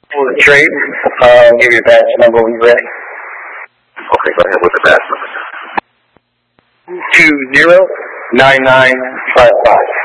Trade. Give you a batch number when you're ready. Okay, go ahead with the batch number. 209955.